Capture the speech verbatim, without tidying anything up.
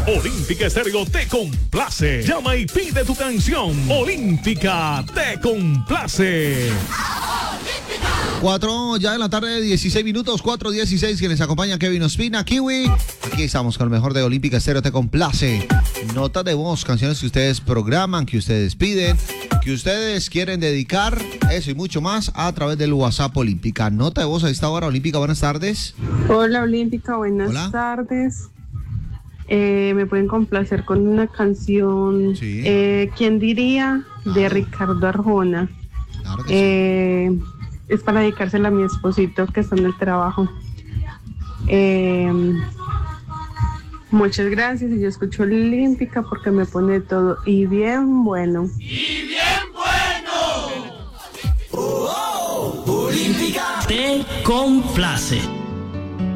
Olímpica Estéreo te complace. Llama y pide tu canción. Olímpica te complace. Cuatro ya en la tarde, dieciséis minutos, cuatro dieciséis, quienes acompañan Kevin Ospina, Kiwi. Aquí estamos con el mejor de Olímpica Estéreo te complace. Notas de voz, canciones que ustedes programan, que ustedes piden, que ustedes quieren dedicar, eso y mucho más a través del WhatsApp Olímpica. Nota de voz a esta hora, Olímpica, buenas tardes. Hola Olímpica, buenas Hola. tardes. Eh, me pueden complacer con una canción, Sí. eh, ¿Quién diría? De Claro. Ricardo Arjona. Claro que Eh, es para dedicársela a mi esposito que está en el trabajo. Eh, muchas gracias, y yo escucho Olímpica porque me pone todo y bien bueno. Te complace.